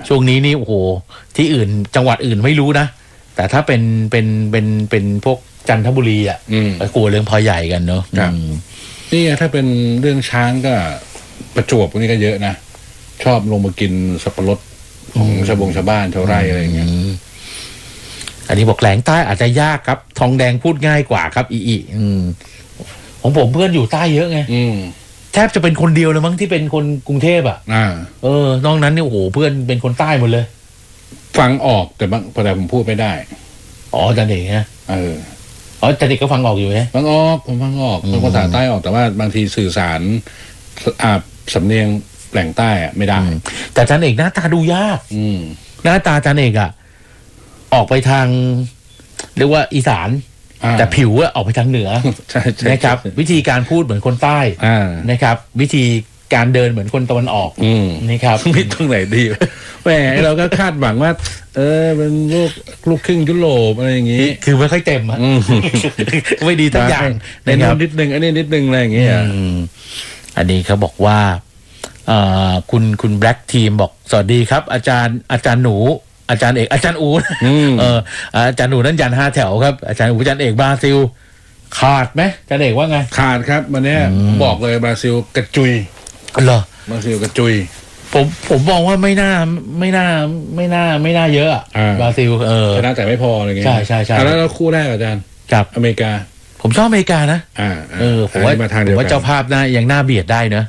ช่วงนี้นี่โอ้โหที่อื่นจังหวัดอื่นไม่รู้นะแต่ถ้าเป็นพวกจันทบุรีอ่ะกลัวเรื่องพอใหญ่กันเนอะนี่ถ้าเป็นเรื่องช้างก็ประจวบพวกนี้ก็เยอะนะชอบลงมากินสับปะรดของชาวบ้านชาวไร่อะไรอย่างเงี้ยอันนี้บอกแหลงใต้อาจจะยากครับทองแดงพูดง่ายกว่าครับของผมเพื่อนอยู่ใต้เยอะไงแทบจะเป็นคนเดียวเลยมั้งที่เป็นคนกรุงเทพอ่ะนอกนั้นเนี่ยโอ้โหเพื่อนเป็นคนใต้หมดเลยฟังออกแต่ผมพูดไม่ได้จันเด็กนะจันเด็กก็ฟังออกอยู่ไหมฟังออกผมฟังออกเป็นภาษาใต้ออกแต่ว่าบางทีสื่อสารสำเนียงแหล่งใต้อะไม่ได้แต่จันเอกหน้าตาดูยากหน้าตาจันเอกอะออกไปทางเรียกว่าอีสานแต่ผิวออกไปทางเหนือนะครับวิธีการพูดเหมือนคนใต้นะครับวิธีการเดินเหมือนคนตะวันออกนะครับไม่ตรงไหนดีแหมเราก็คาดหวังว่าเป็นลูกครึ่งยุโรปอะไรอย่างงี้คือไม่ค่อยเต็มอะไม่ดีทั้งอย่างในนู้นนิดนึงอันนี้นิดนึงอะไรอย่างเงี้ยอันนี้เขาบอกว่าคุณแบล็กทีมบอกสวัสดีครับอาจารย์หนูอาจารย์เอกอาจารย์อูอาจารย์หนูนั่นยัน5แถวครับอาจารย์อูอาจารย์เอกบราซิลขาดไหมอาจารย์เอกว่าไงขาดครับวันนี้บอกเลยบราซิลกระจุยเหรอบราซิลกระจุยผมมองว่าไม่น่าเยอะบราซิลชนะแต่ไม่พออะไรเงี้ยใช่แล้วคู่แรกอาจารย์กับอเมริกาผมชอบอเมริกานะผมว่าเจ้าภาพยังน่าเบียดได้นะ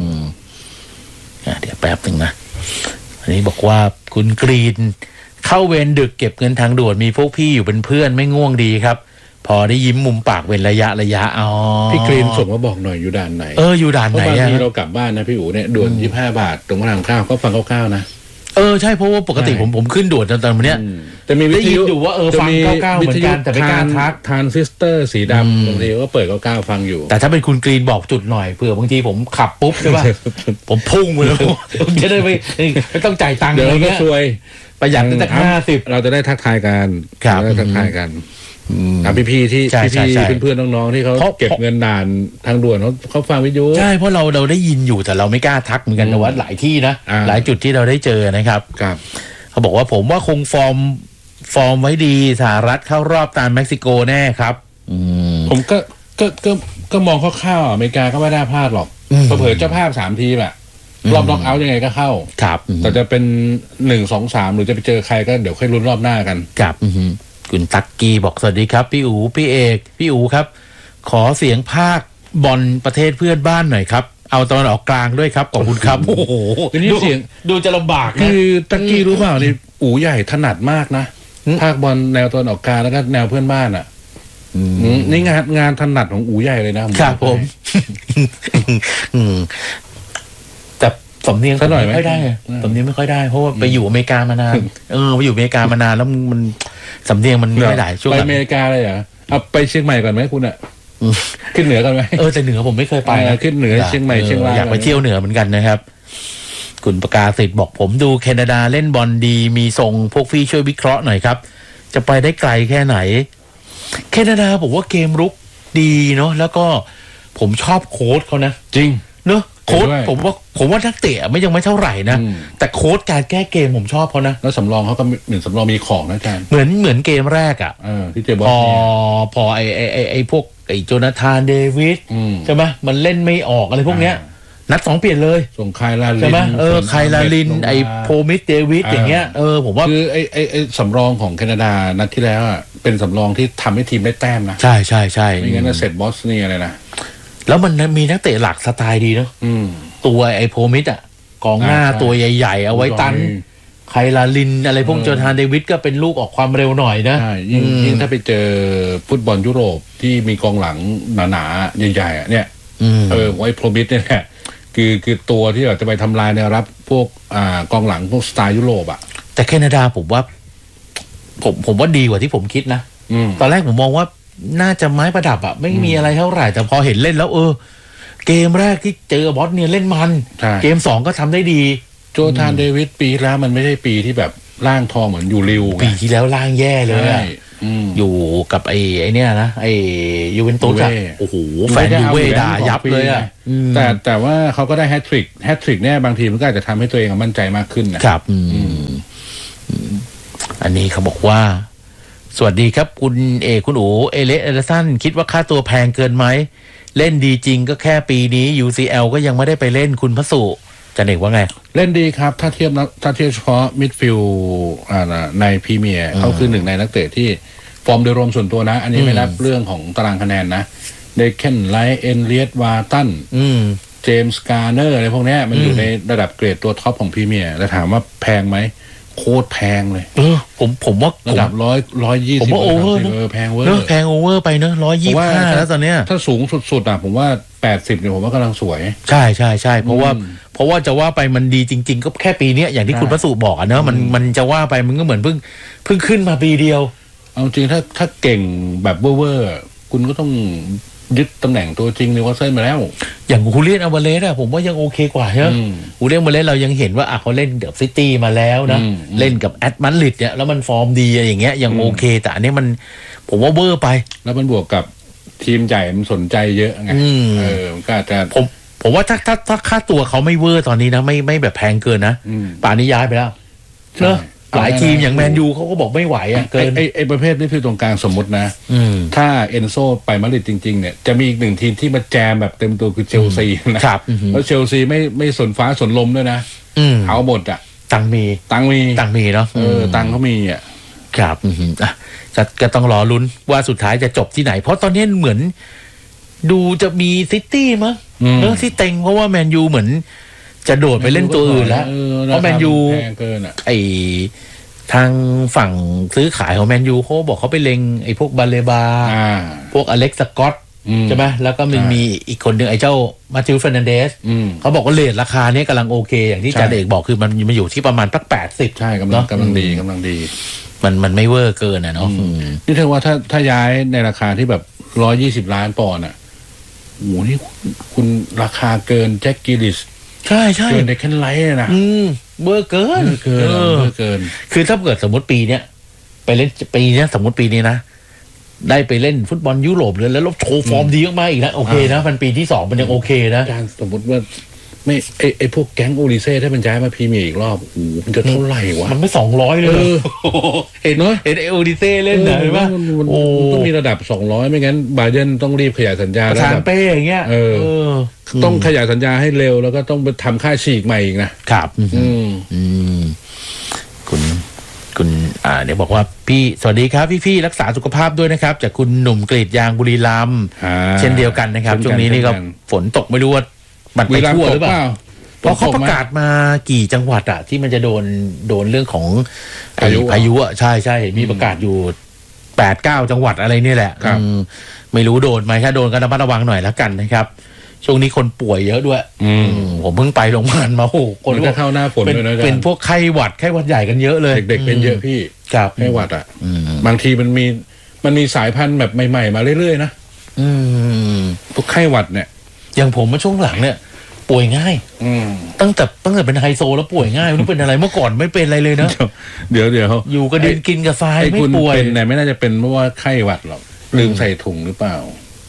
เดี๋ยวแป๊บนึงนะอันนี้บอกว่าคุณกรีนเข้าเวรดึกเก็บเงินทางด่วนมีพวกพี่อยู่เป็นเพื่อนไม่ง่วงดีครับพอได้ยิ้มมุมปากเป็นระยะพี่กรีนส่งมาบอกหน่อยอยู่ด่านไหนอยู่ด่านไหนบางทีเรากลับบ้านนะพี่อู๋เนี่ยด่วน25 บาทตรงพระราม9ก็ฟังคร่าวๆนะใช่เพราะว่าปกติผมขึ้นด่วนตอนนี้แต่มีวิทยุอยู่ว่าฟัง99เหมือนกันแต่ไม่กล้าทักทรานซิสเตอร์สีดำบางทีก็เปิด99ฟังอยู่แต่ถ้าเป็นคุณกรีนบอกจุดหน่อยเผื่อบางทีผมขับปุ๊บใช่ป่ะผมพุ่งไปเลยผมจะได้ไม่ต้องจ่ายตังค์อะไรเงี้ยประหยัดตั้งแต่50 เราจะได้ทักทายกันได้ทักทายกันพี่ๆที่เพื่อนๆน้องๆที่เขาเก็บเงินด่านทางด่วนเขาฟังวิทยุใช่เพราะเราได้ยินอยู่แต่เราไม่กล้าทักเหมือนกันนะว่าหลายที่นะหลายจุดที่เราได้เจอนะครับเขาบอกว่าผมว่าคงฟอร์มไว้ดีสหรัฐเข้ารอบตามเม็กซิโกแน่ครับผมก็มองคร่าวๆอเมริกาก็ไม่ได้พลาดหรอกเผยเจ้าภาพ3 ทีมอะรอบน็อกเอาท์ยังไงก็เข้าแต่จะเป็น1 2 3หรือจะไปเจอใครก็เดี๋ยวค่อยลุ้นรอบหน้ากันครับคุณตักกี้บอกสวัสดีครับพี่อูพี่เอกพี่อูครับขอเสียงภาคบอลประเทศเพื่อนบ้านหน่อยครับเอาตอนออกกลางด้วยครับขอบคุณครับโอ้โหนี่เสียงดูจะลำบากนะคือตักกี้รู้เปล่านี่อูใหญ่ถนัดมากนะภาคบอลแนวตอนออกกลางแล้วก็แนวเพื่อนบ้านอ่ะนี่งานถนัดของอูใหญ่เลยนะครับผมแต่สำเนียงไม่ค่อยได้สำเนียงไม่ค่อยได้เพราะว่าไปอยู่อเมริกามานานไปอยู่อเมริกามานานแล้วมันสำเนียงมันไม่ได้ช่วงไปอเมริกาเลยเหรอเอาไปเชียงใหม่ก่อนไหมคุณอ่ะขึ้นเหนือกันไหมแต่เหนือผมไม่เคยไปขึ้นเหนือเชียงใหม่เชียงรายอยากไปเที่ยวเหนือเหมือนกันนะครับคุณประกาศสิทธิ์บอกผมดูแคนาดาเล่นบอลดีมีทรงพวกพี่ช่วยวิเคราะห์หน่อยครับจะไปได้ไกลแค่ไหนแคนาดาผมว่าเกมรุกดีเนาะแล้วก็ผมชอบโค้ชเขานะจริงเนอะโค้ชผมว่านักเตะยังไม่เท่าไหร่นะแต่โค้ชการแก้เกมผมชอบเขานะแล้วสำรองเขาก็เหมือนสำรองมีของนะอาจารย์เหมือนเกมแรกอ่ะที่เจอบอลพอไอพวกไอโจนาธานเดวิสใช่ไหมมันเล่นไม่ออกอะไรพวกเนี้ยนัด2เปลี่ยนเลยส่งไคลาลินใช่ไหมไคลาลินไอโพมิสเดวิสอย่างเงี้ยผมว่าคือไอสำรองของแคนาดานัดที่แล้วอ่ะเป็นสำรองที่ทำให้ทีมได้แต้มนะใช่ไม่งั้นเสร็จบอสนี่อะไรนะแล้วมันมีนักเตะหลักสไตล์ดีเนาะตัวไอโพมิสอ่ะกองหน้าตัวใหญ่ๆเอาไว้ตันไคลาลินอะไรพวกโจนาธานเดวิสก็เป็นลูกออกความเร็วหน่อยนะยิ่งถ้าไปเจอฟุตบอลยุโรปที่มีกองหลังหนาๆใหญ่ๆเนี่ยไอ้โพมิสเนี่ยแหละคือตัวที่เราจะไปทำลายแนวรับพวกกองหลังพวกสไตล์ยุโรปอ่ะแต่แคนาดาผมว่าดีกว่าที่ผมคิดนะตอนแรกผมมองว่าน่าจะไม้ประดับอ่ะไม่มีอะไรเท่าไหร่แต่พอเห็นเล่นแล้วเกมแรกที่เจอบอสเนี่ยเล่นมันเกม2ก็ทำได้ดีโจนาธานเดวิสปีแล้วมันไม่ได้ปีที่แบบร่างทองเหมือนยูริวปีที่แล้วร่างแย่เลยอยู่กับไอ้เนี่ยนะไอ้ยูเวนตุสอะโอ้โหแฟนยูเว่ด่ายับเลยอะแต่ว่าเขาก็ได้แฮตทริกเนี่ยบางทีมันก็อาจจะทำให้ตัวเองมั่นใจมากขึ้นนะครับอันนี้เขาบอกว่าสวัสดีครับคุณคุณอู๋เอเลส เอเดอร์สันคิดว่าค่าตัวแพงเกินไหมเล่นดีจริงก็แค่ปีนี้ UCL ก็ยังไม่ได้ไปเล่นคุณพระสุจันเอกว่าไงเล่นดีครับถ้าเทียบเฉพาะมิดฟิลด์ในพรีเมียร์เขาคือหนึ่งในนักเตะที่ฟอร์มโดยรวมส่วนตัวนะอันนี้ไม่นับเรื่องของตารางคะแนนนะเดคเคนไลท์เอนเลียตวาตันเจมส์การ์เนอร์อะไรพวกนี้มันอยู่ในระดับเกรดตัวท็อปของพรีเมียร์แต่ถามว่าแพงไหมโคตรแพงเลยผมว่าระดับ120 ผมว่าโอเวอร์แพงเวอร์แพงโอเวอร์ไปเนอะ125แล้วตอนเนี้ยถ้าสูงสุดๆผมว่า80เนี่ยผมว่ากำลังสวยใช่เพราะว่าจะว่าไปมันดีจริงๆก็แค่ปีนี้อย่างที่คุณพระสุบอกเนอะมันจะว่าไปมันก็เหมือนเพิ่งขึ้นมาปีเดียวเอาจริงถ้าเก่งแบบเวอร์คุณก็ต้องยึดตำแหน่งตัวจริงนิวคาสเซิลมาแล้วอย่างฮูเลียนอัลวาเรสอะผมว่ายังโอเคกว่าใช่ไหมฮูเลียนอัลวาเรสเรายังเห็นว่าเขาเล่นเดอะซิตี้มาแล้วนะเล่นกับแอตมันลิดเนี่ยแล้วมันฟอร์มดีอย่างเงี้ยยังโอเคแต่อันนี้มันผมว่าเวอร์ไปแล้วมันบวกกับทีมใหญ่มันสนใจเยอะไงมันก็อาจจะผมว่าถ้าค่าตัวเขาไม่เวอร์ตอนนี้นะไม่แบบแพงเกินนะป่านนี้ย้ายไปแล้วเนอะหลายทีมอย่างแมนยูเขาก็บอกไม่ไหวอ่ะเกินไอ้ประเภทนี้คือตรงกลางสมมตินะถ้าเอนโซไปมาดริดจริงๆเนี่ยจะมีอีกหนึ่งทีมที่มาแจมแบบเต็มตัวคือเชลซีนะครับแล้วเชลซีไม่สนฟ้าสนลมด้วยนะเอาหมดอ่ะตังมีเนาะตังเขามีอ่ะครับก็ต้องรอลุ้นว่าสุดท้ายจะจบที่ไหนเพราะตอนนี้เหมือนดูจะมีซิตี้มั้งที่เต็งเพราะว่าแมนยูเหมือนจะโดดไปเล่นตัวอื่นแล้วเพราะแมนยูไอทางฝั่งซื้อขายของแมนยูเขาบอกเขาไปเล็งไอพวกบาเลบาพวกอเล็กซ์สกอตใช่ไหมแล้วก็มีอีกคนหนึ่งไอเจ้ามาติวเฟร์นันเดสเขาบอกว่าเรทราคานี้กำลังโอเคอย่างที่จ่าเอกบอกคือมันอยู่ที่ประมาณสัก80 ใช่กำลังดีมันไม่เวอร์เกินเนาะนี่เธอว่าถ้าย้ายในราคาที่แบบ120 ล้านปอนด์อ่ะโอ้โหนี่คุณราคาเกินแจ็คกิลิสใช่เกินในแค่ไลท์นะเบอร์เกินคือถ้าเกิดสมมติปีเนี้ยไปเล่นปีนี้สมมติปีนี้นะได้ไปเล่นฟุตบอลยุโรปเลยแล้วโชว์ฟอร์มดีมากๆอีกนะโอเคนะมันปีที่2มันยังโอเคนะการสมมติว่าไม่ไอพวกแก๊งโอลิเซ่ถ้ามันย้ายมาพรีเมียร์อีกรอบโอ้โหมันจะเท่าไหร่วะมันไม่200เลยเห็นไอโอลิเซ่เล่นนะเห็นป่ะโอ้ต้องมีระดับ200ไม่งั้นบาเยิร์นต้องรีบขยายสัญญาแล้วแบบเป้อย่างเงี้ยต้องขยายสัญญาให้เร็วแล้วก็ต้องไปทำค่าฉีกใหม่อีกนะครับคุณเดี๋ยวบอกว่าพี่สวัสดีครับพี่รักษาสุขภาพด้วยนะครับจากคุณหนุ่มกรีดยางบุรีรัมย์เช่นเดียวกันนะครับช่วงนี้นี่ก็ฝนตกไม่รู้ว่าบัดไปทั่วหรือเปล่าเพราะเขาประกาศมากี่จังหวัดอะที่มันจะโดนเรื่องของพายุอะใช่มีประกาศอยู่8-9 จังหวัดอะไรนี่แหละไม่รู้โดนไหมถ้าโดนก็ระมัดระวังหน่อยแล้วกันนะครับช่วงนี้คนป่วยเยอะด้วยผมเพิ่งไปโรงพยาบาลมาโอ้คนก็เข้าหน้าฝนเลยนะเป็นพวกไข้หวัดใหญ่กันเยอะเลยเด็กๆเป็นเยอะพี่ไข้หวัดอ่ะบางทีมันมีสายพันธุ์แบบใหม่ๆมาเรื่อยๆนะพวกไข้หวัดเนี่ยอย่างผมมาช่วงหลังเนี่ยป่วยง่ายตั้งแต่เป็นไฮโซแล้วป่วยง่ายไม่รู้เป็นอะไรเมื่อก่อนไม่เป็นอะไรเลยนะเดี๋ยวอยู่กับดินกินกับทรายไม่ป่วยเป็นแต่ไม่น่าจะเป็นเพราะว่าไข้หวัดหรอกลืมใส่ถุงหรือเปล่า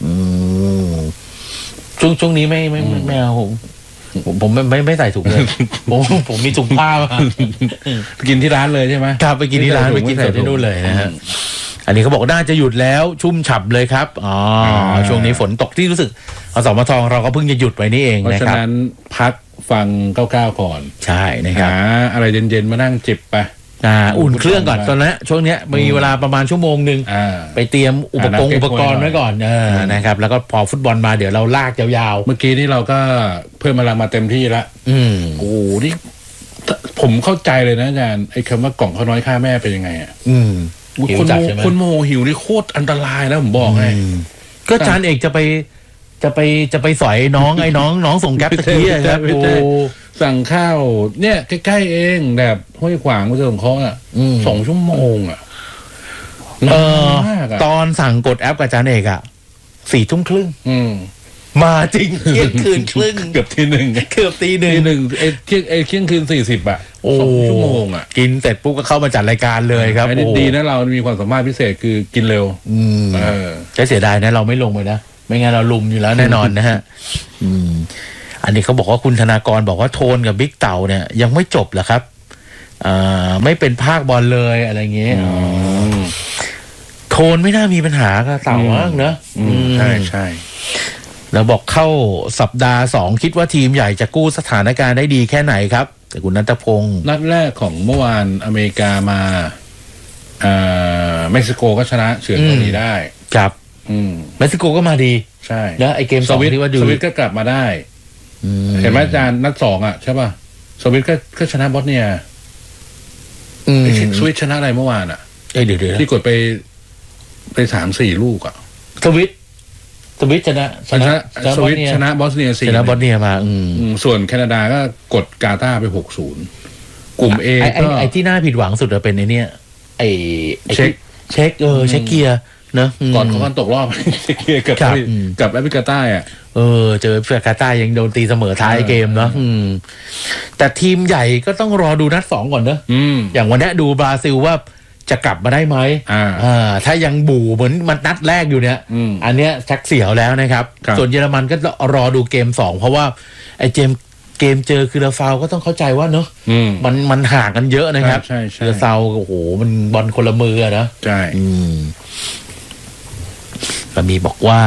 ช่วงนี้ไม่เอาผมไม่ใส่ถุงเลยผมมีถุงผ้ากินที่ร้านเลยใช่ไหมครับไปกินที่ร้านไปกินใส่ที่นู่นเลยนะฮะอันนี้เขาบอกน่าจะหยุดแล้วชุ่มฉ่ำเลยครับช่วงนี้ฝนตกที่รู้สึกสมทเราก็เพิ่งจะหยุดไว้นี่เองนะครับเพราะฉะนั้นพักฟัง99ก่อนใช่นะครับอะไรเย็นๆมานั่งจิบไปอุ่นเครื่องก่อนตอนนี้ช่วงนี้มีเวลาประมาณชั่วโมงนึงไปเตรียมอุปกรณ์ไว้ก่อนนะครับแล้วก็พอฟุตบอลมาเดี๋ยวเราลากยาวๆเมื่อกี้นี่เราก็เพิ่มพลังมาเต็มที่ละโอ้นี่ผมเข้าใจเลยนะอาจารย์ไอ้คำว่ากล่องข้าวน้อยฆ่าแม่เป็นยังไงอ่ะคนโมโหหิวนี่โคตรอันตรายนะผมบอกให้ก็อาจารย์เอกจะไปสอยน้องไอ้น้องส่งแก๊ปตะกี้ครับโอ้สั่งข้าวเนี่ยใกล้ๆเองแบบห้วยขวางมาเจอของเขาอ่ะ2 ชั่วโมงอ่ะตอนสั่งกดแอปกับอาจารย์เอกอ่ะ4 ทุ่มครึ่งมาจริงเที่ยงคืนครึ่งเกือบตีหนึ่งเที่ยงคืน40อ่ะ2 ชั่วโมงอ่ะกินเสร็จปุ๊บก็เข้ามาจัดรายการเลยครับดีนะเรามีความสามารถพิเศษคือกินเร็วจะเสียดายนะเราไม่ลงไปนะไม่งั้นเราลุมอยู่แล้วแน่นอนนะฮะอันนี้เขาบอกว่าคุณธนากรบอกว่าโทนกับบิ๊กเต่าเนี่ยยังไม่จบเหรอครับไม่เป็นภาคบอลเลยอะไรเงี้ยโทนไม่น่ามีปัญหากับเต่ามากเนอะใช่แล้วบอกเข้าสัปดาห์2คิดว่าทีมใหญ่จะกู้สถานการณ์ได้ดีแค่ไหนครับแต่คุณณัฐพงศ์นัดแรกของเมื่อวานอเมริกามาเม็กซิโกก็ชนะเฉือนเกาหลีได้ครับเม็กซิโกก็มาดีใช่แล้วไอเกม2ที่ว่าดูสวิตก็กลับมาได้เห็นไหมอาจารย์นัด2อ่ะใช่ป่ะสวิตก็ชนะบอสเนียสวิตชนะอะไรเมื่อวานอ่ะเดี๋ยวที่กดไป3-4 ลูกอ่ะสวิตชนะสวิตชนะบอสเนีย4 ชนะบอสเนียมาส่วนแคนาดาก็กดกาตาร์ไป6-0กลุ่ม A ก็ไอที่น่าผิดหวังสุดเป็นไอเนี้ยไอเช็คเช็คเกียร์นะก่อนเขากันตกรอบเช็คเกียร์กับแอฟริกาใต้อ่ะเจอแอฟริกาใต้ยังโดนตีเสมอท้ายเกมเนาะแต่ทีมใหญ่ก็ต้องรอดูนัด2ก่อนเนอะอย่างวันนี้ดูบราซิลว่าจะกลับมาได้ไหมถ้ายังบู่เหมือนมันนัดแรกอยู่เนี่ยอันเนี้ยชักเสียวแล้วนะครับส่วนเยอรมันก็รอดูเกม2เพราะว่าไอเกมเจอคือลาฟาวก็ต้องเข้าใจว่าเนอะมันห่างกันเยอะนะครับลาฟาวโอ้โหมันบอลคนละมือนะใช่ก็มีบอกว่า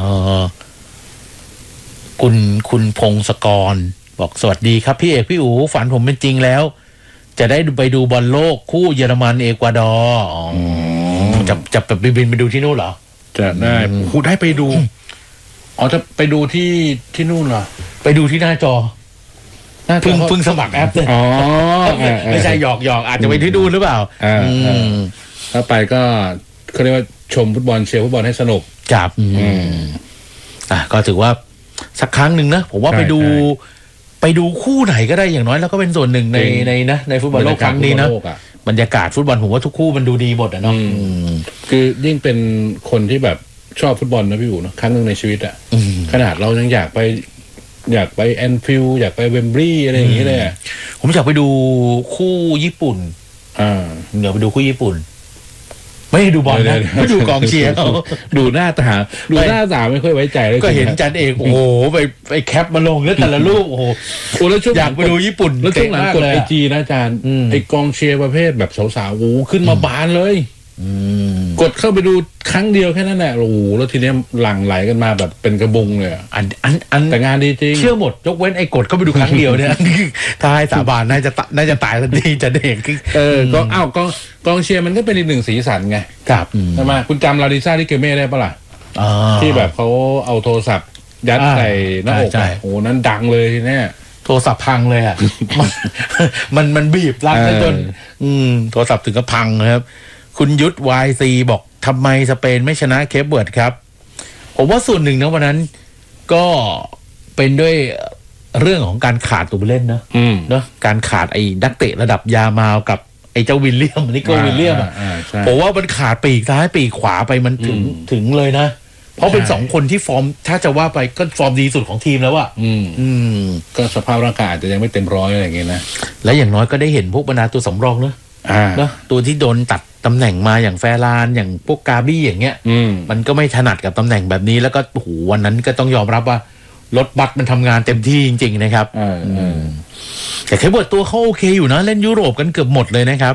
คุณพงศกรบอกสวัสดีครับพี่เอกพี่อู๋ฝันผมเป็นจริงแล้วจะได้ไปดูบอลโลกคู่เยอรมันเอกวาดอร์จะบินไปดูที่นู่นเหรอจะได้คู่ได้ไปดูจะไปดูที่นู่นเหรอไปดูที่หน้าจอเพิ่งสมัครแอปเลยไม่ใช่หยอกอาจจะไปที่นู่นหรือเปล่าถ้าไปก็เขาเรียกว่าชมฟุตบอลเชียร์ฟุตบอลให้สนุกจับก็ถือว่าสักครั้งหนึ่งนะผมว่าไปดูคู่ไหนก็ได้อย่างน้อยแล้วก็เป็นส่วนหนึ่งในฟุตบอลโลกครั้งนี้นะบรรยากาศฟุตบอลผมว่าทุกคู่มันดูดีหมดอ่ะเนาะคือยิ่งเป็นคนที่แบบชอบฟุตบอลนะพี่อู๋เนาะครั้งหนึ่งในชีวิตอ่ะขนาดเรายังอยากไปแอนฟิลด์อยากไปเวมบลีย์อะไรอย่างนี้เลยผมอยากไปดูคู่ญี่ปุ่นเดี๋ยวไปดูคู่ญี่ปุ่นไม่ดูบอลนะไม่ดูกองเชียร์เขาดูหน้าตาไม่ค่อยไว้ใจเลยก็เห็นจันเอกโอ้โหไปแคปมาลงแล้วแต่ละรูปโอ้โหแล้วช่วงอยากไปดูญี่ปุ่นแล้วช่วงหลังกดไอจีนะอาจารย์ไอกองเชียร์ประเภทแบบสาวๆโอ้ขึ้นมาบานเลยกดเข้าไปดูครั้งเดียวแค่นั้นแหละโอ้โหแล้วทีนี้หลั่งไหลกันมาแบบเป็นกระบุงเลยอันแต่งานดีจริงเชื่อหมดยกเว้นไอ้กดเข้าไปดูครั้งเดียวเนี่ยถ้าให้สาบานน่าจะตายทันทีจะเด็กกองเชียร์มันก็เป็นอีกหนึ่งสีสันไงครับใช่ไหมคุณจำลาดิซ่าที่เกเม่ได้ปะล่ะที่แบบเขาเอาโทรศัพท์ยัดใส่หน้าอกโอ้นั้นดังเลยทีนี้โทรศัพท์พังเลยอ่ะมันบีบรัดจนโทรศัพท์ถึงก็พังนะครับคุณยุทธ YC บอกทำไมสเปนไม่ชนะเคปเวิร์ดครับผมว่าส่วนหนึ่งนะวันนั้นก็เป็นด้วยเรื่องของการขาดตัวผู้เล่นนะเนาะการขาดไอ้นักเตะระดับยามาวกับไอ้เจ้าวิลเลียมนิโก้วิลเลียมผมว่ามันขาดปีกซ้ายปีกขวาไปมันถึงเลยนะเพราะเป็น2คนที่ฟอร์มถ้าจะว่าไปก็ฟอร์มดีสุดของทีมแล้วอะก็สภาพร่างกายอาจจะยังไม่เต็มร้อยอะไรอย่างเงี้ยนะและอย่างน้อยก็ได้เห็นพวกบรรดาตัวสำรองเนาะตัวที่โดนตัดตำแหน่งมาอย่างแฟรานอย่างพวกกาบี้อย่างเงี้ยมันก็ไม่ถนัดกับตำแหน่งแบบนี้แล้วก็โอ้โหวันนั้นก็ต้องยอมรับว่ารถบัสมันทำงานเต็มที่จริงๆนะครับแต่แค่บทตัวเขาโอเคอยู่นะเล่นยุโรปกันเกือบหมดเลยนะครับ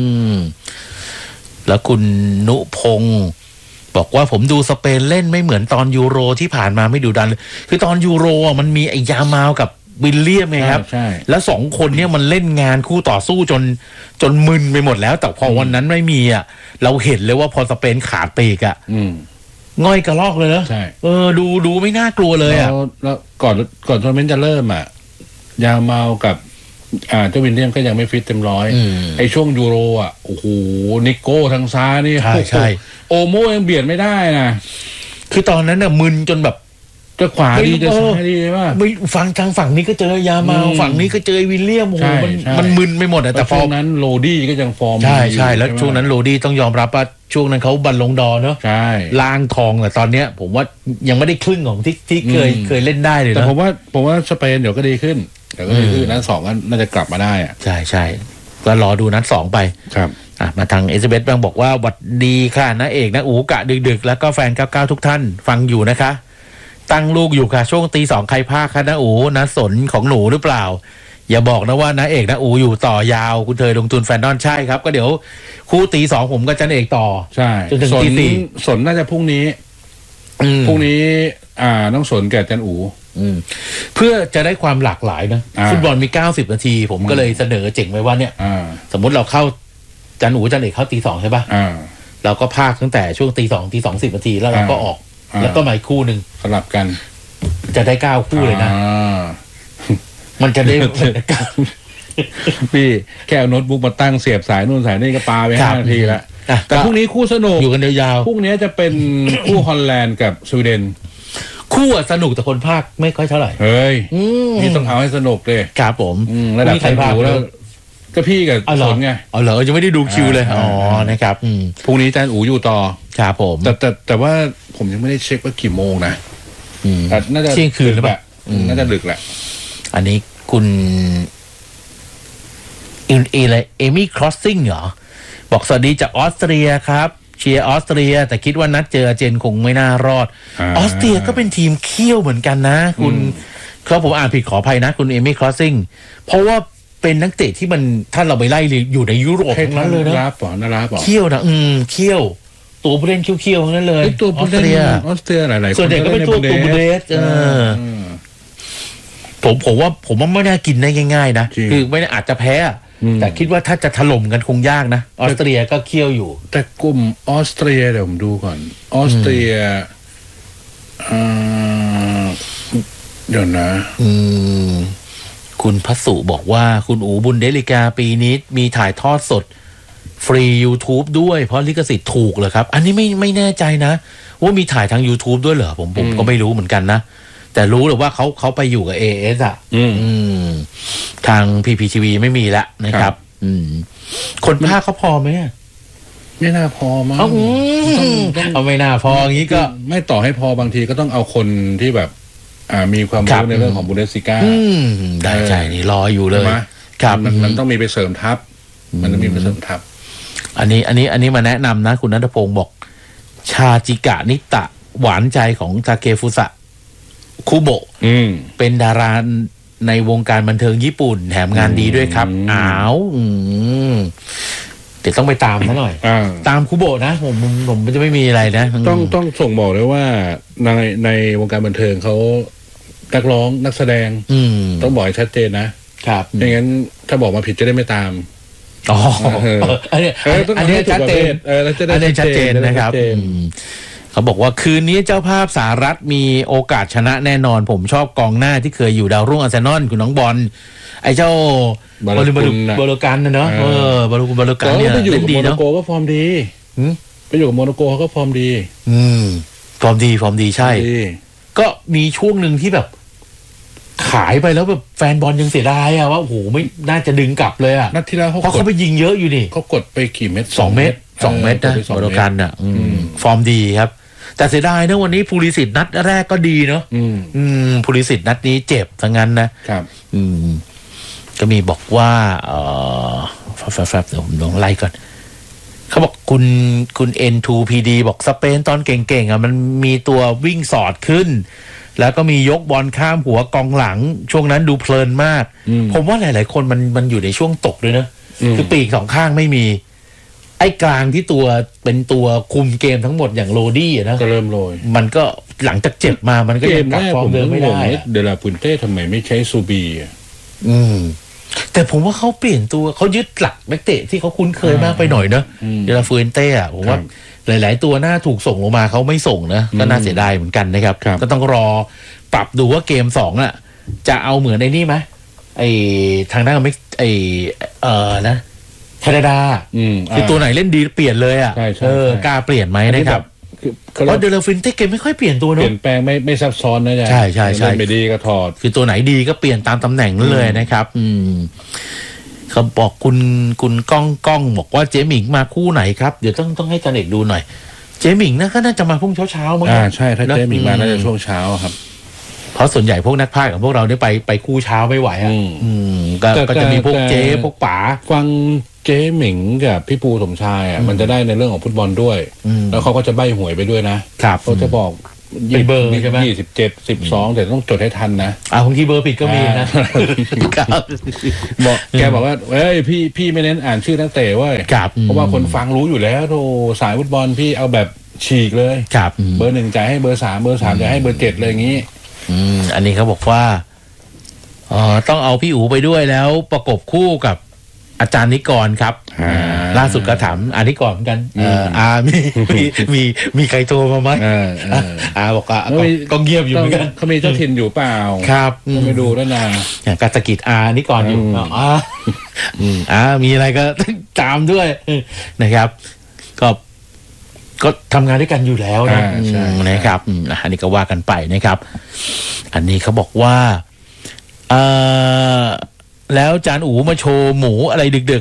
แล้วคุณนุพงศ์บอกว่าผมดูสเปนเล่นไม่เหมือนตอนยูโรที่ผ่านมาไม่ดุดันเลยคือตอนยูโรมันมีไอ้ยามาวกับวิลเลียมไงครับแล้ว2คนเนี้ยมันเล่นงานคู่ต่อสู้จนมึนไปหมดแล้วแต่พอวันนั้นไม่มีอ่ะเราเห็นเลยว่าพอสเปนขาดปีกอ่ะง่อยกระลอกเลยนะดูไม่น่ากลัวเลยอ่ะแล้วก่อนทัวร์นาเมนต์จะเริ่มอ่ะยาเมากับเจ้าวินเลียมก็ยังไม่ฟิตเต็มร้อยไอ้ช่วงยูโรอ่ะโอ้โหนิโก้ทางซ้ายนี่ใช่โอโมยังเบียดไม่ได้นะคือตอนนั้นน่ะมึนจนแบบจะขวาดีจะซ้ายดีมากไม่ฟังทางฝั่งนี้ก็เจอยามาฝั่งนี้ก็เจอวิลเลียมโอ้โหมันมึนไปหมดแต่ฟอร์มนั้นโรดี้ก็ยังฟอร์มใช่แล้วช่วงนั้นโรดี้ต้องยอมรับว่าช่วงนั้นเขาบัลลงดอร์เนาะใช่ล้างทองแต่ตอนเนี้ยผมว่ายังไม่ได้ครึ่งของที่เคยเล่นได้เลยนะแต่ผมว่าสเปนเดี๋ยวก็ดีขึ้นนัด2ก็น่าจะกลับมาได้อ่ะใช่ก็รอดูนัด2ไปครับมาทางเอสเบสบ้างบอกว่าหวัดดีค่ะนะเอกนะอูกะดึกๆแล้วก็แฟน99ทุกท่านฟังอยู่นะคะตั้งลูกอยู่ค่ะช่วงตี 2ใครพากคะนะอูนะสนของหนูหรือเปล่าอย่าบอกนะว่านะเอกนะอูอยู่ต่อยาวคุณเธอลงทุนแฟนนอนใช่ครับก็เดี๋ยวคู่ตีสองผมกับจันเอกต่อใช่จนถึงตีสี่สนน่าจะพรุ่งนี้น้องสนแก่จันอูเพื่อจะได้ความหลากหลายนะฟุตบอลมี90 นาทีผมก็เลยเสนอเจ๋งไว้ว่าเนี่ยสมมติเราเข้าจันอูจันเอกเข้าตีสองใช่ป่ะเราก็พากตั้งแต่ช่วงตี 2 10 นาทีแล้วเราก็ออกแล้วก็มาอีกคู่หนึ่งสลับกันจะได้9 คู่เลยนะมันจะได้พี่แค่เอาโน้ตบุ๊กมาตั้งเสียบสายนู่นสายนี่ก็ปาไป5 นาทีแล้วแต่พรุ่งนี้คู่สนุกอยู่กันยาวพรุ่งนี้จะเป็นคู่ฮอลแลนด์กับสวีเดนคู่สนุกแต่คนภาคไม่ค่อยเท่าไหร่เฮ้ยนี่ต้องเอาให้สนุกเลยครับผมระดับใครภาคแล้วก็พี่กับสนไงอ๋อเหรอจะไม่ได้ดูคิวเลยอ๋อนะครับพรุ่งนี้อาจารย์อู๋อยู่ต่อครับผมแต่ว่าผมยังไม่ได้เช็คว่ากี่โมงนะน่าจะเที่ยงคืนหรือเปล่าน่าจะดึกแหละอันนี้คุณเอมี่ครอสซิ่งเหรอบอกสวัสดีจากออสเตรียครับเชียร์ออสเตรียแต่คิดว่านัดเจออาร์เจนคงไม่น่ารอดออสเตรียก็เป็นทีมเขี้ยวเหมือนกันนะคุณเขาผมอ่านผิดขออภัยนะคุณเอมี่ครอสซิ่งเพราะว่าเป็นนักเตะที่มันถ้าเราไปไล่อยู่ในยุโรปทั้งนั้นเลยนะเขี้ยวนะเขี้ยวตัวผู้เล่นเขี้ยวๆทั้งนั้นเลยตัวผู้เล่นออสเตรียหลายๆส่วนใหญ่ก็เป็นตัวบูเดสผมว่าไม่น่ากินได้ง่ายๆนะคือไม่อาจจะแพ้แต่คิดว่าถ้าจะถล่มกันคงยากนะออสเตรียก็เคี่ยวอยู่แต่กลุ่มออสเตรียเดี๋ยวผมดูก่อนออสเตรียเดี๋ยวนะคุณพัสุบอกว่าคุณอูบุนเดลิกาปีนี้มีถ่ายทอดสดฟรี YouTube ด้วยเพราะลิขสิทธิ์ถูกเลยครับอันนี้ไม่แน่ใจนะว่ามีถ่ายทาง YouTube ด้วยเหรอผมก็ไม่รู้เหมือนกันนะแต่รู้เลยว่าเขาไปอยู่กับ AS อ่ะทาง PPTV ไม่มีละนะครับคนภาคเขาพอไหมไม่น่าพอมั้งเอาไม่น่าพออย่างนี้ก็ไม่ต่อให้พอบางทีก็ต้องเอาคนที่แบบมีความรู้ในเรื่องของบุนเดสลิก้าได้ใจนี่รออยู่เลยครับมันต้องมีไปเสริมทัพมันต้องมีไปเสริมทัพอันนี้มาแนะนำนะคุณณัฐพงศ์บอกชาจิกะนิตะหวานใจของทาเคฟุสะคุโบะเป็นดาราในวงการบันเทิงญี่ปุ่นแถมงานดีด้วยครับเดี๋ยวต้องไปตามซะหน่อยตามคุโบะนะผมจะไม่มีอะไรนะต้องส่งบอกเลยว่าในวงการบันเทิงเขานักร้องนักแสดงต้องบอกให้ชัดเจนนะครับไม่งั้นถ้าบอกมาผิดจะได้ไม่ตามอันนี้ชัดเจนอันนี้ชัดเจนนะครับเขาบอกว่าคืนนี้เจ้าภาพสหรัฐมีโอกาสชนะแน่นอนผมชอบกองหน้าที่เคยอยู่ดาวรุ่งอาร์เซนอลคุณน้องบอลไอ้เจ้าบอลกันนะเนาะบอลกันเนี่ยเล่นดีเนาะโมโนโกก็ฟอร์มดีไปอยู่กับโมโนโกเขาก็ฟอร์มดีฟอร์มดีใช่ก็มีช่วงหนึ่งที่แบบขายไปแล้วแบบแฟนบอลยังเสียดายอะว่าโอ้โหไม่น่าจะดึงกลับเลยอะนัดที่แล้วเพราะเขาไปยิงเยอะอยู่นี่เขากดไปกี่เม็ด 2 เม็ดนะบอลกันอะฟอร์มดีครับแต่เสียดายนะวันนี้ภูริสิทธิ์นัดแรกก็ดีเนาะภูริสิทธิ์นัดนี้เจ็บทั้งนั้นนะครับก็มีบอกว่าแฟบเดี๋ยวผมลองไล่ก่อนเขาบอกคุณ N2PD บอกสเปนตอนเก่งๆอ่ะมันมีตัววิ่งสอดขึ้นแล้วก็มียกบอลข้ามหัวกองหลังช่วงนั้นดูเพลินมากผมว่าหลายๆคนมันอยู่ในช่วงตกด้วยนะคือปีก2 ข้างไม่มีไอ้กลางที่ตัวเป็นตัวคุมเกมทั้งหมดอย่างโรดี้นะก็เริ่มโรยมันก็หลังจากเจ็บมามันก็ยังกลับฟอร์มเดิมไม่ได้เดลาปุนเต้ทำไมไม่ใช้ซูบีแต่ผมว่าเขาเปลี่ยนตัวเขายึดหลักนักเตะที่เขาคุ้นเคยมากไปหน่อยเนอะเดลาฟูเอนเต้อะผมว่าหลายๆตัวน่าถูกส่งลงมาเขาไม่ส่งนะก็น่าเสียดายเหมือนกันนะครับก็ต้องรอปรับดูว่าเกม2อ่ะจะเอาเหมือนในนี่ไหมไอทางด้านไม่นะแคนาดาคือตัวไหนเล่นดีเปลี่ยนเลยอ่ะกล้าเปลี่ยนไหมนะครับเพราะเดลาฟินเต้เกมไม่ค่อยเปลี่ยนตัวเนอะเปลี่ยนแปลงไม่ซับซ้อนนะใช่ใช่ใช่ไม่ดีก็ถอดคือตัวไหนดีก็เปลี่ยนตามตำแหน่งนั่นเลยนะครับเขาบอกคุณก้องบอกว่าเจมิงมาคู่ไหนครับเดี๋ยวต้องให้จันเอกดูหน่อยเจมิงนะก็น่าจะมาพรุ่งเช้ามั้งใช่ถ้าเจมิงมาน่าจะช่วงเช้าครับเพราะส่วนใหญ่พวกนักพากย์ของพวกเราเนี่ยไปคู่เช้าไม่ไหวก็จะมีพวกเจ๊พวกป๋าฟังเจ๊หมิงกับพี่ปูสมชายมันจะได้ในเรื่องของฟุตบอลด้วยแล้วเขาก็จะใบ้หวยไปด้วยนะเขาจะบอกเป็นเบอร์ใช่ไหม 27 12แต่ต้องจดให้ทันนะบางทีเบอร์ผิดก็มีนะบอกแกบอกว่าเอ้ยพี่ไม่เน้นอ่านชื่อนักเตะเว้ยเพราะว่าคนฟังรู้อยู่แล้วโธ่สายฟุตบอลพี่เอาแบบฉีกเลยเบอร์ 1จ่ายให้เบอร์ 3เบอร์ 3จ่ายให้เบอร์ 7เลยอย่างนี้อันนี้เขาบอกว่าต้องเอาพี่อู๋ไปด้วยแล้วประกบคู่กับอาจารย์นิกรครับล่าสุดก็ถามนิกรเหมือนกันมีใครโทรมาไหมบอกก็เงียบอยู่เหมือนกันเขามีเจ้าถิ่นอยู่เปล่าครับไม่ดูแล้วนะกาสกิจนิกรอยู่มีอะไรก็ตามด้วยนะครับก็ทำงานด้วยกันอยู่แล้วนะครับอันนี้ก็ว่ากันไปนะครับอันนี้เขาบอกว่าแล้วจานอูมาโชว์หมูอะไรดึก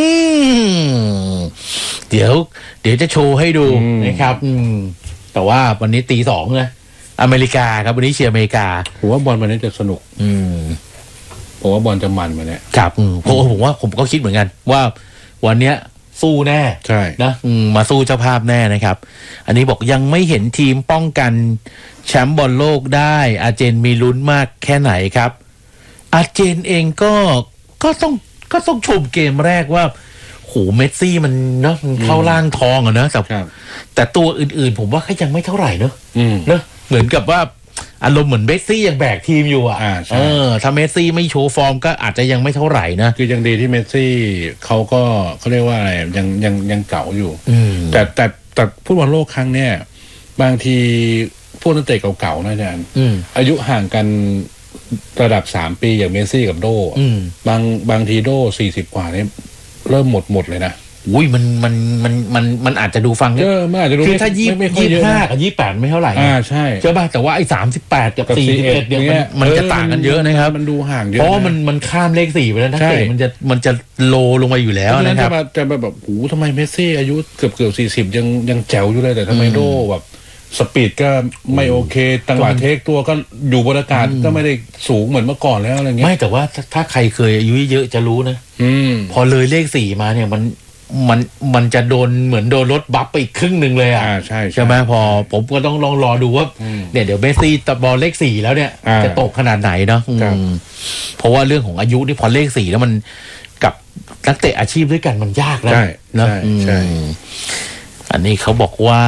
ๆเดี๋ยวจะโชว์ให้ดูนะครับแต่ว่าวันนี้ตี 2นะอเมริกาครับวันนี้เชียร์อเมริกาผมว่าบอลวันนี้จะสนุกผมว่าบอลจะมันวันนี้ครับผมก็คิดเหมือนกันว่าวันเนี้ยสู้แน่ใช่นะมาสู้เจ้าภาพแน่นะครับอันนี้บอกยังไม่เห็นทีมป้องกันแชมป์บอลโลกได้อาร์เจนมีลุ้นมากแค่ไหนครับอาร์เจนเองก็ต้องชมเกมแรกว่าโหเมสซี่มันเนาะมันเข้าล่างทองอะเนอะแต่ตัวอื่นๆผมว่าก็ยังไม่เท่าไหร่เนอะเหมือนกับว่าอารมณ์เหมือนเมสซี่ยังแบกทีมอยู่ถ้าเมสซี่ไม่โชว์ฟอร์มก็อาจจะยังไม่เท่าไหร่นะคือยังดีที่เมสซี่เขาเรียกว่าอะไรยังเก่าอยู่แต่ฟุตบอลโลกครั้งเนี้ยบางทีพวกนักเตะเก่าๆนะอาจารย์อายุห่างกันระดับ3 ปีอย่างเมสซี่กับโดบางทีโด40 กว่านี่เริ่มหมดเลยนะอุ้ยมันอาจจะดูฟังไม่อาจจะดูคือถ้า25 กับ 28ไม่เท่าไหร่ใช่ใช่ป่ะแต่ว่าไอ้38กับ41เนี่ยมันจะต่างกันเยอะนะครับมันดูห่างเยอะเพราะมันข้ามเลข4ไปแล้วทั้งเตะมันจะโลลงไปอยู่แล้วนะครับจะแบบโหทำไมเมสซี่อายุเกือบ40ยังแจ๋วอยู่เลยแต่ทำไมโดแบบสปีดก็ไม่โอเคจังหวะเทคตัวก็อยู่บนอากาศก็ไม่ได้สูงเหมือนเมื่อก่อนแล้วอะไรเงี้ยไม่แต่ว่าถ้าใครเคยอายุเยอะจะรู้นะพอเลยเลข4มาเนี่ยมันจะโดนเหมือนโดนรถบัฟไปอีกครึ่งนึงเลยใช่ไหมพอผมก็ต้องลองรอดูว่าเนี่ยเดี๋ยวเมสซี่ตะบอลเลข4แล้วเนี่ยจะตกขนาดไหนเนาะเพราะว่าเรื่องของอายุนี่พอเลข4แล้วมันกับนักเตะอาชีพด้วยกันมันยากแล้วนะใช่อันนี้เขาบอกว่า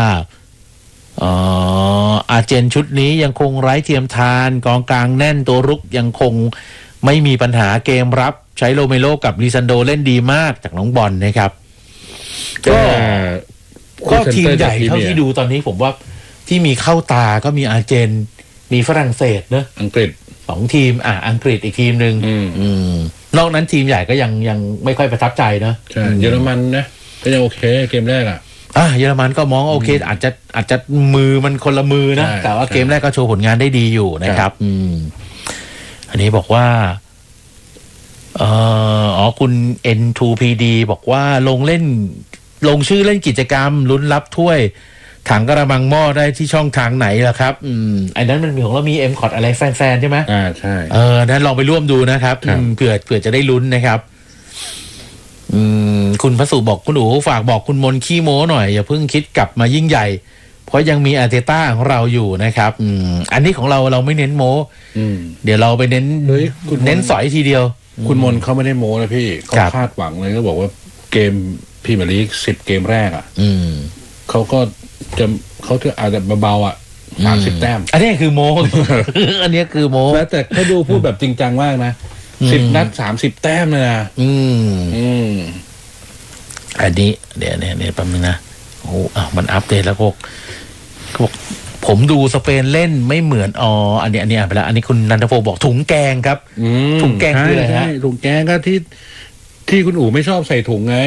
อาร์เจนชุดนี้ยังคงไร้เทียมทานกองกลางแน่นตัวรุกยังคงไม่มีปัญหาเกมรับใช้โรเมโรกับลิซันโดเล่นดีมากจากน้องบอลนะครับก็ทีมใหญ่เท่าที่ดูตอนนี้ผมว่าที่มีเข้าตาก็มีอาร์เจนมีฝรั่งเศสเนอะอังกฤษ 2 ทีมอังกฤษอีกทีมนึงนอกนั้นทีมใหญ่ก็ยังไม่ค่อยประทับใจเนอะเยอรมันนะก็ยังโอเคเกมแรกเยอรมันก็มองโอเคอาจจะมือมันคนละมือนะแต่ว่าเกมแรกก็โชว์ผลงานได้ดีอยู่นะครับอันนี้บอกว่าคุณ N2PD บอกว่าลงชื่อเล่นกิจกรรมลุ้นรับถ้วยถังกระมังหม้อได้ที่ช่องทางไหนล่ะครับไอ้นั้นมันมีของเรามี M-Cot อะไรแฟนๆใช่ไหมใช่นั้นลองไปร่วมดูนะครับเผื่อจะได้ลุ้นนะครับคุณพระสุบอกคุณอู๋ฝากบอกคุณมนขี้โม้หน่อยอย่าเพิ่งคิดกลับมายิ่งใหญ่เพราะยังมีอาร์เตต้าของเราอยู่นะครับอันนี้ของเราไม่เน้นโม้เดี๋ยวเราไปเน้นสอยทีเดียวคุณมนเขาไม่ได้โม้นะพี่เขาคาดหวังเลยก็บอกว่าเกมพรีเมียร์ลีก10 เกมแรกเขาอาจจะเบา30 แต้มอันนี้คือโม้ อันนี้คือโม้แล้วแต่เขาดูพูดแบบจริงจังมากนะ10 นัด30 แต้มเลยนะอันนี้เดี๋ยวแป๊บนึงนะโอ้มันอัปเดตแล้วพวกผมดูสเปนเล่นไม่เหมือนอันนี้ไปแล้วอันนี้คุณนันทพงศ์บอกถุงแกงครับถุงแกงคืออะไรฮะถุงแกงก็ที่คุณอู๋ไม่ชอบใส่ถุงไง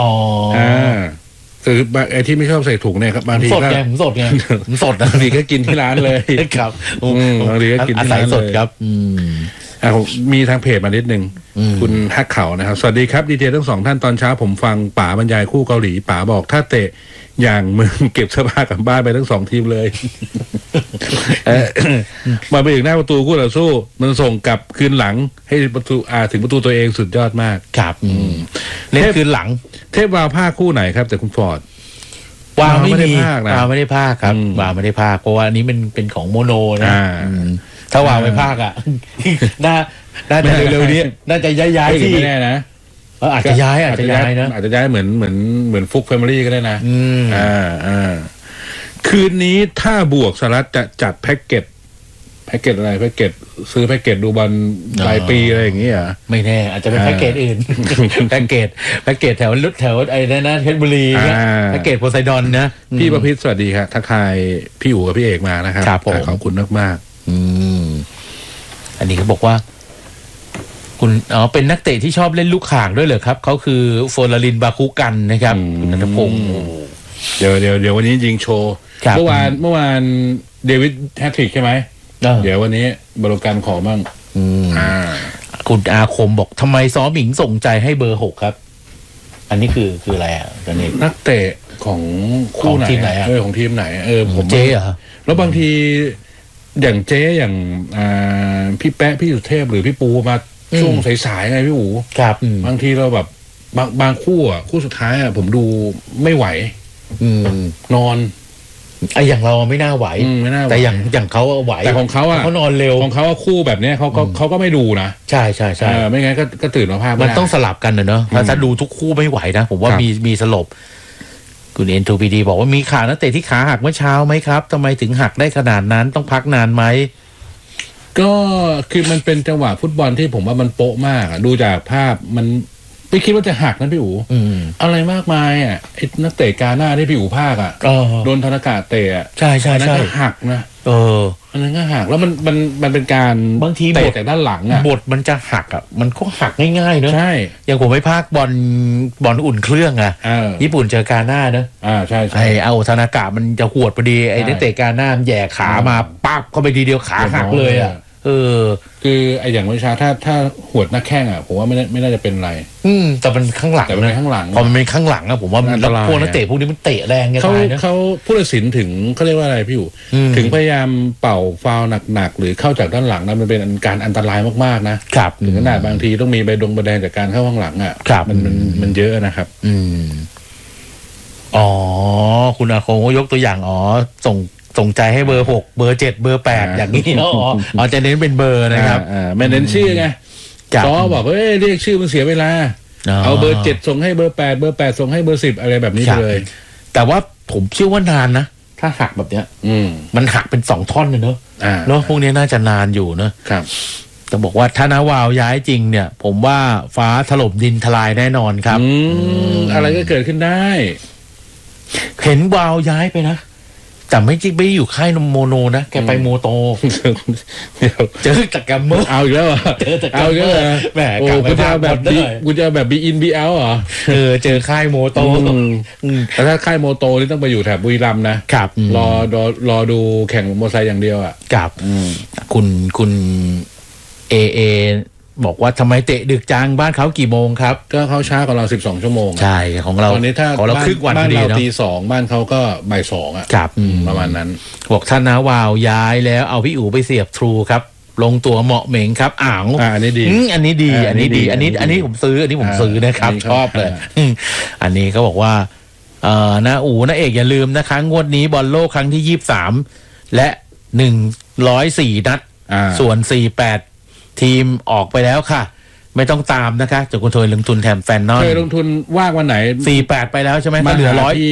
คือไอ้ที่ไม่ชอบใส่ถุงเนี่ยครับบางทีก็ผมสดไงผมสดบางทีก็กินที่ร้านเลยครับบางทีก็กินที่ร้านเลยครับมีทางเพจมานิดนึงคุณฮักเขานะครับสวัสดีครับดีเจทั้ง2 ท่านตอนเช้าผมฟังป๋าบรรยายคู่เกาหลีป๋าบอกถ้าเตะอย่างมึงเก็บเสื้อผ้ากลับบ้านไปทั้ง2 ทีมเลยมาไปถึงหน้าประตูคู่ต่อสู้มันส่งกลับคืนหลังให้ประตูถึงประตูตัวเองสุดยอดมากครับเล่นคืนหลังเทพวาวภาคคู่ไหนครับแต่คุณฟอร์ดวาวไม่ได้ภาคนะวาวไม่ได้ภาคครับวาวไม่ได้ภาคเพราะว่าอันนี้มันเป็นของโมโนนะถ้าวาวไปภาคอ่ะน่าจะเร็วๆนี้น่าจะย้ายที่ไม่แน่นะอาจจะย้ายนะอาจจะย้ายเหมือนฟุกแฟมิลี่ก็ได้นะคืนนี้ถ้าบวกสหรัฐจะจัดแพ็กเกจอะไรแพ็กเกจซื้อแพ็กเกจดูบอลรายปีอะไรอย่างเงี้ยไม่แน่อาจจะเป็นแพ็กเกจอื่นแพ็กเกจแถวไอ้นั่นเพชรบุรีแพ็กเกจโพไซดอนนะพี่ประพิตรสวัสดีครับทักทายพี่อู๋กับพี่เอกมานะครับขอบคุณมากอันนี้เขาบอกว่าคุณเป็นนักเตะที่ชอบเล่นลูกข่างด้วยเหรอครับเขาคือโฟลารินบาคุกันนะครับนันทพงศ์เดี๋ยววันนี้ยิงโชว์เมื่อวานเดวิดแฮตทริกใช่ไหมเดี๋ยววันนี้บริการขอบ้างคุณอาคมบอกทำไมซ้อมหมิงส่งใจให้เบอร์ 6ครับอันนี้คืออะไรอ่ะตอนนี้นักเตะของคู่ไหนของทีมไหนผมเจ๊เหรอแล้วบางทีอย่างเจ๊อย่างพี่แป๊ะพี่สุเทพหรือพี่ปูมาช่วงสายๆไงพี่อู๋ครับบางทีเราแบบบางคู่คู่สุดท้ายผมดูไม่ไหวนอนอย่างเราไม่น่าไหวแต่อย่างเขาไหวแต่ของเขาเขานอนเร็วของเขาคู่แบบนี้เขาก็ไม่ดูนะใช่ไม่งั้นก็ตื่นมาภาพมันต้องสลับกันเนอะถ้าดูทุกคู่ไม่ไหวนะผมว่ามีสลบคุณเอ็นทูพีดีบอกว่ามีข่าวนักเตะที่ขาหักเมื่อเช้าไหมครับทำไมถึงหักได้ขนาดนั้นต้องพักนานไหมก็คือมันเป็นจังหวะฟุตบอลที่ผมว่ามันโป๊ะมากดูจากภาพมันไม่คิดว่าจะหักนะพี่อู๋อะไรมากมายไอ้นักเตะกาหน้าที่พี่อู๋ภาคโดนธนากาเตะใช่นั่นก็หักนะอันนั้นก็หักแล้วมันเป็นการบางทีเตะแต่ด้านหลังบทมันจะหักมันก็หักง่ายๆเนอะใช่อย่างผมไปภาคบอลอุ่นเครื่องญี่ปุ่นเจอกาหน้าเนอะใช่ไอ้เอาธนากามันจะหวดพอดีไอ้นักเตะกาหน้าแย่ขามาปั๊บเข้าไปทีเดียวขาหักเลยคือไอ้อย่างวิชาถ้าหวดหน้าแข้งผมว่าไม่น่าจะเป็นไรแต่มันข้างหลังแต่มันข้างหลังพอมันเป็นข้างหลังผมว่าแล้วพวกนักเตะพวกนี้มันเตะแรงไงเขาผู้ตัดสินถึงเขาเรียกว่าอะไรพี่อยู่ถึงพยายามเป่าฟาวล์หนักๆหรือเข้าจากด้านหลังนะมันเป็นการอันตรายมากๆนะครับถึงขนาดบางทีต้องมีใบแดงจากการเข้าข้างหลังมันเยอะนะครับคุณอาคงก็ยกตัวอย่างส่งใจให้เบอร์ 6เบอร์ 7เบอร์ 8อย่างนี้จะเน้นเป็นเบอร์นะครับไม่เน้นชื่อไงซอบอกเรียกชื่อมันเสียเวลาเอาเบอร์7ส่งให้เบอร์8เบอร์8ส่งให้เบอร์10อะไรแบบนี้เลยแต่ว่าผมเชื่อว่านานนะถ้าหักแบบเนี้ยมันหักเป็น2ท่อนเลยเนอะพวกนี้น่าจะนานอยู่เนอะครับจะบอกว่าถ้านาวาวย้ายจริงเนี่ยผมว่าฟ้าถล่มดินทลายแน่นอนครับอะไรก็เกิดขึ้นได้เห็นวาวย้ายไปนะแต่ไม่จิกไปอยู่ค่ายโมโนนะแกไปโมโตเจอจากแกมเมอร์เอาอีกแล้วเจอจากแกมเมอร์แหมกูจะแบบบีอินบีเอาเหรอเจอค่ายโมโตแต่ถ้าค่ายโมโตนี่ต้องไปอยู่แถบบุรีรัมย์นะครับรอดูแข่งมอเตอร์ไซค์อย่างเดียวกับคุณเอบอกว่าทำไมเตะดึกจังบ้านเขากี่โมงครับก็เขาช้ากว่าเรา12ชั่วโมงใช่ของเราตอนนี้ถ้าเราครึ่งวันบ้านเราตี 2บ้านเขาก็บ่าย 2 ครับประมาณนั้นบอกท่านนะวาวย้ายแล้วเอาพี่อู๋ไปเสียบทรูครับลงตัวเหมาะเหม่งครับอันนี้ดีอันนี้ผมซื้อนะครับชอบเลยอันนี้เขาบอกว่านะอู๋นะเอกอย่าลืมนะคะงวดนี้บอลโลกครั้งที่23และ104นัดส่วน48ทีมออกไปแล้วค่ะไม่ต้องตามนะคะจากคุณเคยลงทุนแถมแฟนนอนเคยลงทุนว่างวันไหน 48ไปแล้วใช่ไหมมาเหลือ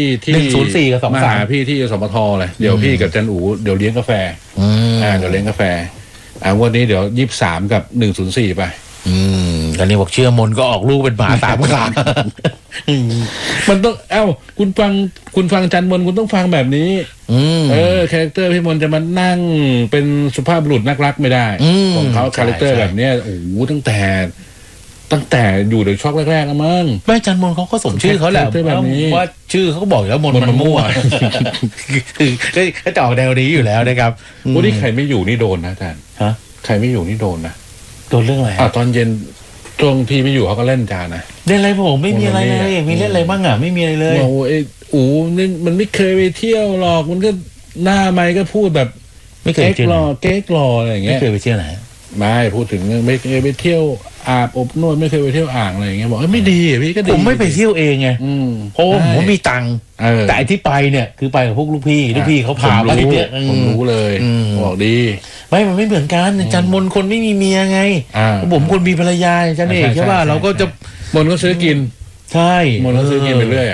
104กับ23 มาหาพี่ที่สมทเลยเดี๋ยวพี่กับจันอูเดี๋ยวเลี้ยงกาแฟเดี๋ยวเลี้ยงกาแฟวันนี้เดี๋ยว23กับ104ไปตอนนี้บอกเชื่อมนก็ออกลูกเป็นหมา3 ครั้งมันต้องคุณฟังจันมนคุณต้องฟังแบบนี้คาแรคเตอร์พี่มนจะมานั่งเป็นสุภาพบุรุษนักรักไม่ได้ของเขาคาแรคเตอร์แบบนี้โอ้โหตั้งแต่อยู่เด็กช็อกแรกๆมั้งแม่จันมนเขาก็สมชื่อเขาแหละว่าชื่อเขาก็บอกแล้วมนมันมั่วคือเขาจะออกแนวนี้อยู่แล้วนะครับวันนี้ใครไม่อยู่นี่โดนนะอาจารย์ใครไม่อยู่นี่โดนนะโดนเรื่องอะไรตอนเย็นช่วงพี่ไม่อยู่เขาก็เล่นจานนะเล่นอะไรผมไม่มีอะไรเลยมีเล่นอะไรบ้างไม่มีอะไรเลยโอ้นี่มันไม่เคยไปเที่ยวหรอกมันก็หน้าไมค์ก็พูดแบบไม่เคยเที่ยวเก๊กรออะไรอย่างเงี้ยไม่เคยไปเที่ยวไหนไม่พูดถึงไม่เคยไปเที่ยวอาบอบนวดไม่เคยไปเที่ยวอ่างอะไรอย่างเงี้ยบอกไม่ดีพี่ก็ดีผมไม่ไปเที่ยวเองไงเพราะผมมีตังค์แต่ไอ้ที่ไปเนี่ยคือไปกับพวกลูกพี่เขาพาไปเนี่ยผมรู้เลยบอกดีมันไม่เหมือนกันอาจารย์มนคนไม่มีเมียไงผมคนมีภรรยาอาจารย์เอกใช่ป่ะเราก็จะมนก็ซื้อกินใช่มนก็ซื้อกินไปเรื่อย